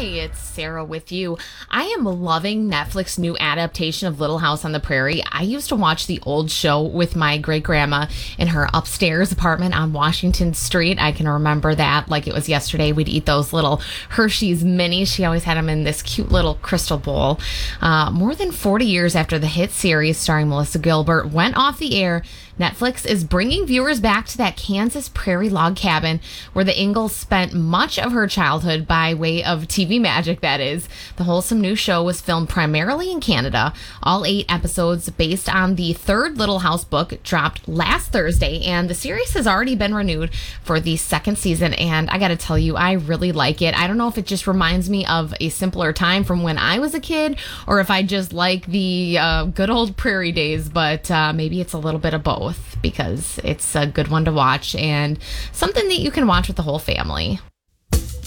It's Sarah with you. I am loving Netflix's new adaptation of Little House on the Prairie. I used to watch the old show with my great grandma in her upstairs apartment on Washington Street. I can remember that like it was yesterday. We'd eat those little Hershey's minis. She always had them in this cute little crystal bowl. More than 40 years after the hit series starring Melissa Gilbert went off the air, Netflix is bringing viewers back to that Kansas prairie log cabin where the Ingalls spent much of her childhood by way of TV magic, that is. The wholesome new show was filmed primarily in Canada. All 8 episodes based on the third Little House book dropped last Thursday, and the series has already been renewed for the second season, and I gotta tell you, I really like it. I don't know if it just reminds me of a simpler time from when I was a kid, or if I just like the good old prairie days, but maybe it's a little bit of both, because it's a good one to watch and something that you can watch with the whole family.